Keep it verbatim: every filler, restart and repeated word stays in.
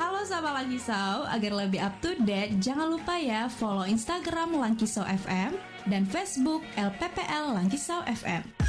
Halo sahabat Lankisau, agar lebih up to date, jangan lupa ya follow Instagram Lankisau F M dan Facebook L P P L Lankisau F M.